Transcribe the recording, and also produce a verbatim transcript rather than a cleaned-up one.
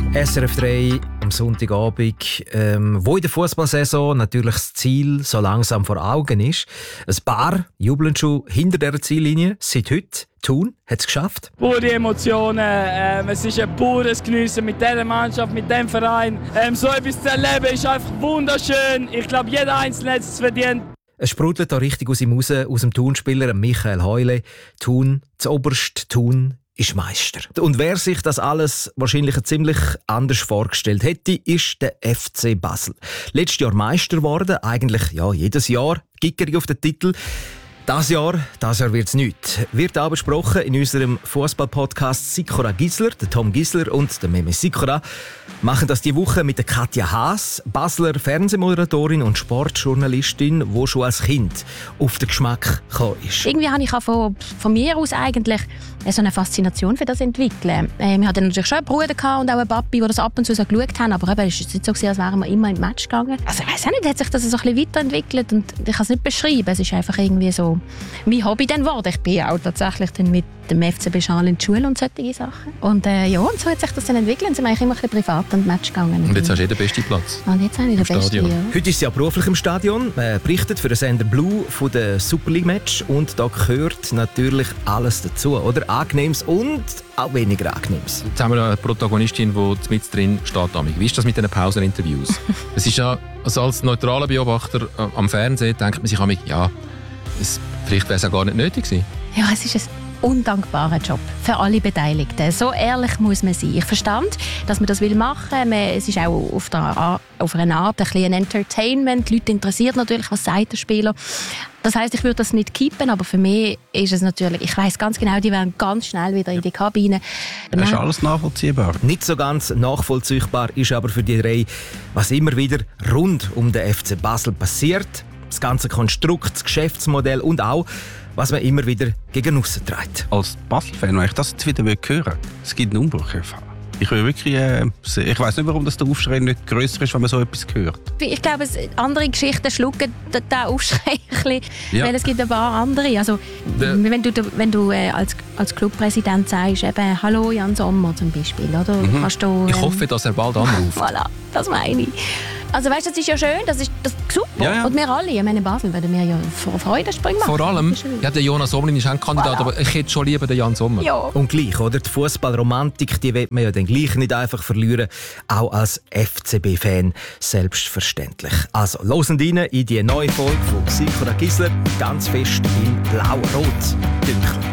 S R F drei am Sonntagabend, ähm, wo in der Fußballsaison natürlich das Ziel so langsam vor Augen ist. Ein paar jubeln schon hinter dieser Ziellinie. Seit heute, Thun hat es geschafft. Pure Emotionen, ähm, es ist ein pures Geniessen mit dieser Mannschaft, mit diesem Verein. Ähm, so etwas zu erleben ist einfach wunderschön. Ich glaube, jeder Einzelne hat es verdient. Es sprudelt da richtig aus ihm raus, aus dem Thun-Spieler Michael Heule. Thun, zuoberst Thun ist Meister. Und wer sich das alles wahrscheinlich ziemlich anders vorgestellt hätte, ist der F C Basel. Letztes Jahr Meister geworden, eigentlich ja, jedes Jahr Gickerig auf den Titel. Das Jahr, das Jahr wird es nichts. Wird auch besprochen in unserem Fußball-Podcast Sikora Gisler. Der Tom Gisler und der Meme Sikora machen das die Woche mit der Katja Haas, Basler Fernsehmoderatorin und Sportjournalistin, die schon als Kind auf den Geschmack gekommen ist. Irgendwie habe ich auch von, von mir aus eigentlich so eine Faszination für das entwickeln. Ähm, ich hatte natürlich schon einen Bruder und auch einen Papi, die das ab und zu so geschaut haben, aber eben, es war nicht so, als wären wir immer in Match gegangen. Also ich weiss auch nicht, hat sich das so ein bisschen weiterentwickelt und ich kann es nicht beschreiben. Es ist einfach irgendwie so mein Hobby dann geworden. Ich bin auch tatsächlich dann mit dem F C B Schal in die Schule und solche Sachen. Und äh, ja, und so hat sich das dann entwickelt. Sind wir eigentlich immer ein bisschen privat an den Match gegangen. Und jetzt hast du den besten Platz. Und jetzt habe ich den besten, ja. Heute ist sie ja beruflich im Stadion, äh, berichtet für den Sender Blue von den Super League Match und da gehört natürlich alles dazu, oder? Angenehmes und auch weniger Angenehmes. Jetzt haben wir eine Protagonistin, die mit drin steht. Wie ist das mit diesen Pauseninterviews? Es ist ja, also als neutraler Beobachter äh, am Fernsehen denkt man sich manchmal, ja, es, vielleicht wäre es auch gar nicht nötig gewesen. Ja, es ist ein undankbarer Job für alle Beteiligten. So ehrlich muss man sein. Ich verstand, dass man das machen will. Es ist auch auf, der, auf eine Art ein bisschen ein Entertainment. Die Leute interessiert natürlich, was sagt der Spieler. Das heisst, ich würde das nicht kippen, aber für mich ist es natürlich, ich weiss ganz genau, die werden ganz schnell wieder in die Kabine. Das ist alles nachvollziehbar. Nicht so ganz nachvollziehbar ist aber für die drei, was immer wieder rund um den F C Basel passiert. Das ganze Konstrukt, das Geschäftsmodell und auch, was man immer wieder gegen aussen trägt. Als Basel-Fan, wenn ich das jetzt wieder hören will, es gibt einen Umbruch. Ich will wirklich, äh, ich weiss nicht, warum das der Aufschrei nicht grösser ist, wenn man so etwas hört. Ich glaube, andere Geschichten schlucken den Aufschrei ein bisschen, ja. Weil es gibt ein paar andere. Also, ja. Wenn du, wenn du äh, als, als Clubpräsident sagst, eben, «Hallo Jan Sommer» zum Beispiel, oder? Mhm. Kannst du, ähm, ich hoffe, dass er bald anruft. Voilà, das meine ich. Also weißt, das ist ja schön, das ist, das ist super. Ja, ja. Und wir alle, ich meine, in Basel würden wir ja vor Freude springen machen. Vor allem, ja, der Jonas Sommer ist ein Kandidat, voilà. Aber ich hätte schon lieber den Jan Sommer. Ja. Und gleich, oder? Die Fußballromantik, die will man ja dann gleich nicht einfach verlieren, auch als F C B-Fan selbstverständlich. Also, hören rein in die neue Folge von Sikora Gisler, ganz fest in blau-rot.